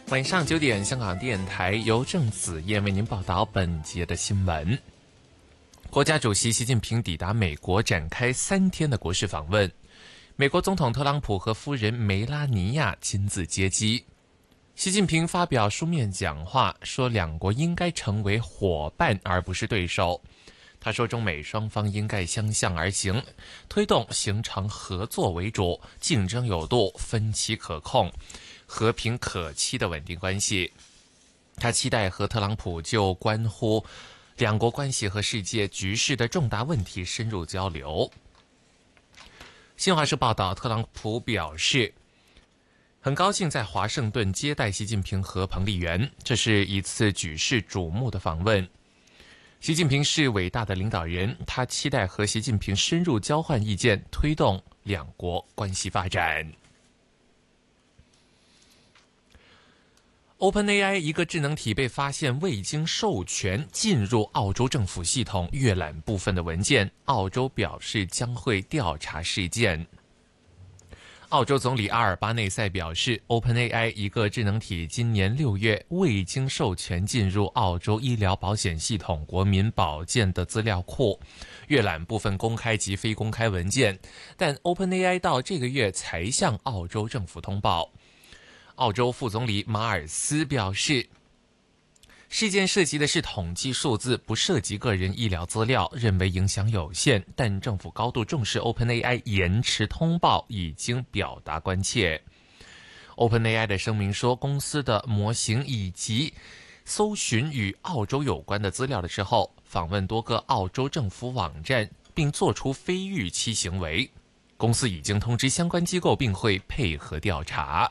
晚上9点，香港电台由郑子燕为您报道本节的新闻。国家主席习近平抵达美国，展开3天的国事访问。美国总统特朗普和夫人梅拉尼亚亲自接机。习近平发表书面讲话，说两国应该成为伙伴而不是对手。他说，中美双方应该相向而行，推动形成合作为主、竞争有度、分歧可控、和平可期的稳定关系。他期待和特朗普就关乎两国关系和世界局势的重大问题深入交流。新华社报道，特朗普表示，很高兴在华盛顿接待习近平和彭丽媛，这是一次举世瞩目的访问。习近平是伟大的领导人，他期待和习近平深入交换意见，推动两国关系发展。OpenAI 一个智能体被发现未经授权进入澳洲政府系统，阅览部分的文件，澳洲表示将会调查事件。澳洲总理阿尔巴内塞表示， OpenAI 一个智能体今年6月未经授权进入澳洲医疗保险系统国民保健的资料库，阅览部分公开及非公开文件，但 OpenAI 到这个月才向澳洲政府通报。澳洲副总理马尔斯表示，事件涉及的是统计数字，不涉及个人医疗资料，认为影响有限，但政府高度重视 OpenAI 延迟通报，已经表达关切。OpenAI 的声明说，公司的模型以及搜寻与澳洲有关的资料的时候，访问多个澳洲政府网站，并做出非预期行为。公司已经通知相关机构，并会配合调查。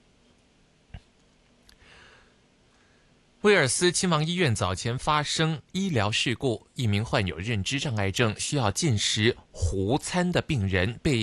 威尔斯亲王医院早前发生医疗事故，一名患有认知障碍症需要进食糊餐的病人被